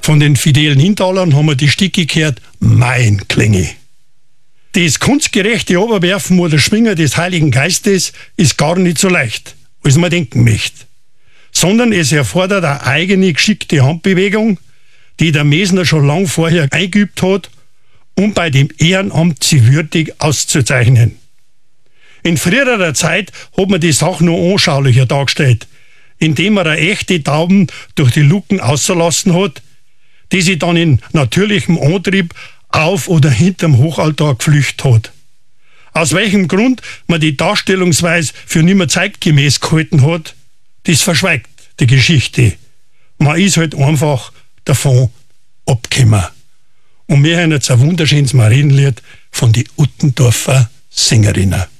Von den fidelen Hintalern haben wir die Stücke gehört, Mein Klinge. Das kunstgerechte Oberwerfen oder Schwingen des Heiligen Geistes ist gar nicht so leicht, als man denken möchte. Sondern es erfordert eine eigene geschickte Handbewegung, die der Mesner schon lang vorher eingeübt hat, um bei dem Ehrenamt sie würdig auszuzeichnen. In früherer Zeit hat man die Sache noch anschaulicher dargestellt, indem man eine echte Tauben durch die Luken außerlassen hat, die sie dann in natürlichem Antrieb auf oder hinterm Hochaltar geflüchtet hat. Aus welchem Grund man die Darstellungsweise für nicht mehr zeitgemäß gehalten hat, das verschweigt die Geschichte. Man ist halt einfach davon abgekommen. Und wir hören jetzt ein wunderschönes Marienlied von den Uttendorfer Sängerinnen.